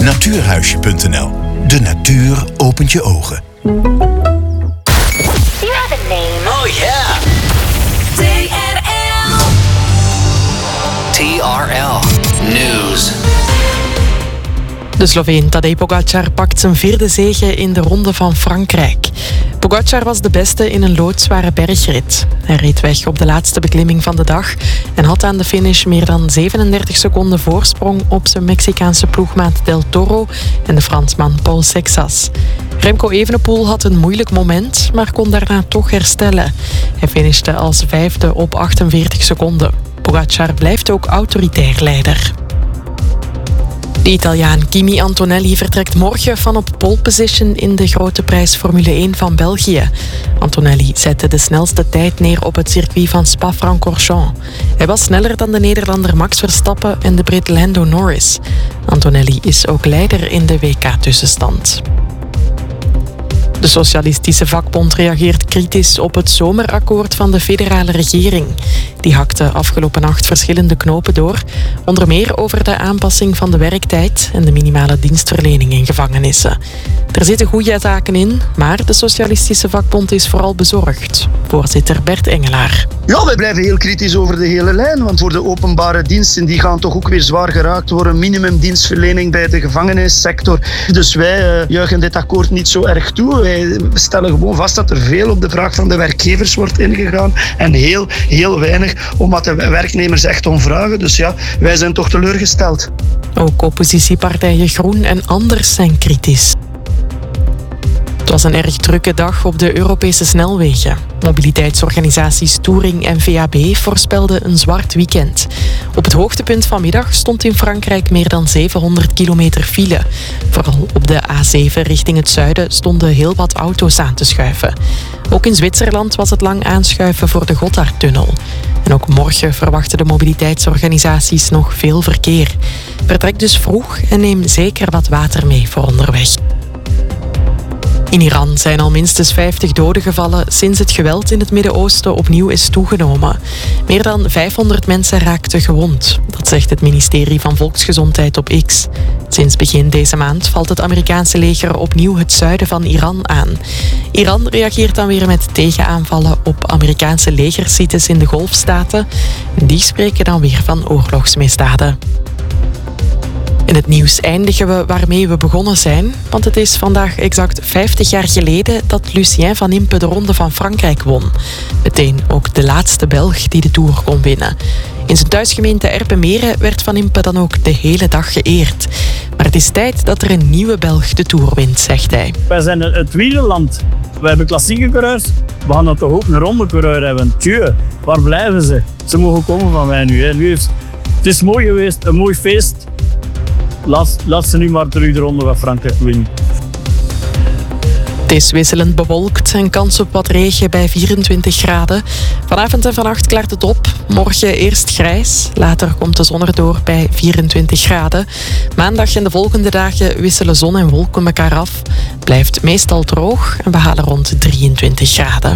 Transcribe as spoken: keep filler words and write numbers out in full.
natuurhuisje punt n l. De natuur opent je ogen. You have a name. Oh yeah. T R L. T R L News. De Sloveen Tadej Pogačar pakt zijn vierde zege in de Ronde van Frankrijk. Pogačar was de beste in een loodzware bergrit. Hij reed weg op de laatste beklimming van de dag en had aan de finish meer dan zevenendertig seconden voorsprong op zijn Mexicaanse ploegmaat Del Toro en de Fransman Paul Sexas. Remco Evenepoel had een moeilijk moment, maar kon daarna toch herstellen. Hij finishte als vijfde op achtenveertig seconden. Pogačar blijft ook autoritair leider. De Italiaan Kimi Antonelli vertrekt morgen van op pole position in de grote prijs Formule één van België. Antonelli zette de snelste tijd neer op het circuit van Spa-Francorchamps. Hij was sneller dan de Nederlander Max Verstappen en de Brit Lando Norris. Antonelli is ook leider in de W K-tussenstand. De Socialistische Vakbond reageert kritisch op het zomerakkoord van de federale regering. Die hakte afgelopen nacht verschillende knopen door, onder meer over de aanpassing van de werktijd en de minimale dienstverlening in gevangenissen. Er zitten goede zaken in, maar de Socialistische Vakbond is vooral bezorgd. Voorzitter Bert Engelaar. Ja, wij blijven heel kritisch over de hele lijn, want voor de openbare diensten die gaan toch ook weer zwaar geraakt worden. Minimumdienstverlening bij de gevangenissector. Dus wij uh, juichen dit akkoord niet zo erg toe. Wij stellen gewoon vast dat er veel op de vraag van de werkgevers wordt ingegaan en heel, heel weinig omdat de werknemers echt om vragen. Dus ja, wij zijn toch teleurgesteld. Ook oppositiepartijen Groen en Anders zijn kritisch. Het was een erg drukke dag op de Europese snelwegen. Mobiliteitsorganisaties Touring en V A B voorspelden een zwart weekend. Op het hoogtepunt vanmiddag stond in Frankrijk meer dan zevenhonderd kilometer file. Vooral op de A zeven richting het zuiden stonden heel wat auto's aan te schuiven. Ook in Zwitserland was het lang aanschuiven voor de Gotthardtunnel. En ook morgen verwachten de mobiliteitsorganisaties nog veel verkeer. Vertrek dus vroeg en neem zeker wat water mee voor onderweg. In Iran zijn al minstens vijftig doden gevallen sinds het geweld in het Midden-Oosten opnieuw is toegenomen. Meer dan vijfhonderd mensen raakten gewond. Dat zegt het ministerie van Volksgezondheid op X. Sinds begin deze maand valt het Amerikaanse leger opnieuw het zuiden van Iran aan. Iran reageert dan weer met tegenaanvallen op Amerikaanse legersites in de Golfstaten. Die spreken dan weer van oorlogsmisdaden. In het nieuws eindigen we waarmee we begonnen zijn, want het is vandaag exact vijftig jaar geleden dat Lucien Van Impe de Ronde van Frankrijk won. Meteen ook de laatste Belg die de Tour kon winnen. In zijn thuisgemeente Erpenmeren werd Van Impe dan ook de hele dag geëerd. Maar het is tijd dat er een nieuwe Belg de Tour wint, zegt hij. Wij zijn het wielerland. We hebben klassieke coureurs. We gaan dat toch ook een ronde coureur hebben. Tjeu, waar blijven ze? Ze mogen komen van mij nu. Hè. nu heeft... Het is mooi geweest, een mooi feest. Laat, laat ze nu maar terug de Ronde van Frankrijk winnen. Het is wisselend bewolkt en kans op wat regen bij vierentwintig graden. Vanavond en vannacht klaart het op. Morgen eerst grijs, later komt de zon erdoor bij vierentwintig graden. Maandag en de volgende dagen wisselen zon en wolken elkaar af. Het blijft meestal droog en we halen rond drieëntwintig graden.